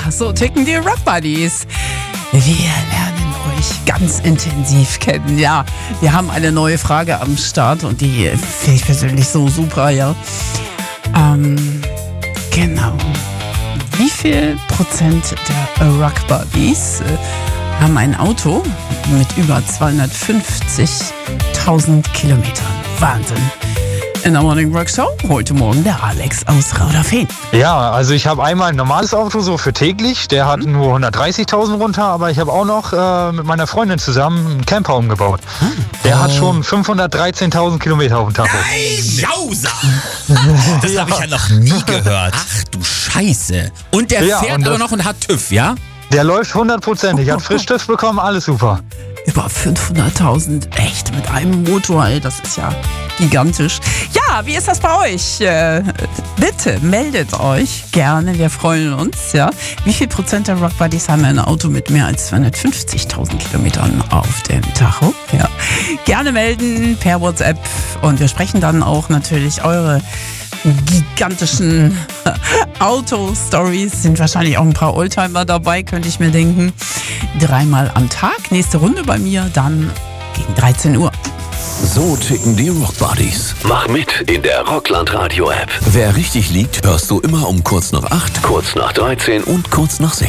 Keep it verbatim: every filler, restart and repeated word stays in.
so ticken die Rock Buddies. Wir lernen euch ganz intensiv kennen. Ja, wir haben eine neue Frage am Start und die finde ich persönlich so super, ja. Ähm, genau. Wie viel Prozent der Rock Buddies äh, haben ein Auto mit über zweihundertfünfzigtausend Kilometern? Wahnsinn. In der Morning Rock Show heute Morgen der Alex aus Rauderfehn. Ja, also ich habe einmal ein normales Auto so für täglich, der hat nur hundertdreißigtausend runter, aber ich habe auch noch äh, mit meiner Freundin zusammen einen Camper umgebaut. Der oh. hat schon fünfhundertdreizehntausend Kilometer auf dem Tacho. Nein, Jausa! Das habe ich ja noch nie gehört. Ach du Scheiße. Und der ja, fährt und aber noch und hat TÜV, ja? Der läuft hundertprozentig, hat frisch TÜV bekommen, alles super. Über fünfhunderttausend, echt, mit einem Motor, ey, das ist ja gigantisch. Ja, wie ist das bei euch? Äh, bitte meldet euch gerne, wir freuen uns. Ja. Wie viel Prozent der Rock Buddies haben ein Auto mit mehr als zweihundertfünfzigtausend Kilometern auf dem Tacho? Ja. Gerne melden per WhatsApp und wir sprechen dann auch natürlich eure gigantischen Auto-Stories. Sind wahrscheinlich auch ein paar Oldtimer dabei, könnte ich mir denken. Dreimal am Tag. Nächste Runde bei mir dann gegen dreizehn Uhr. So ticken die Rock Buddies. Mach mit in der Rockland Radio App. Wer richtig liegt, hörst du immer um kurz nach acht, kurz nach dreizehn und kurz nach sechzehn.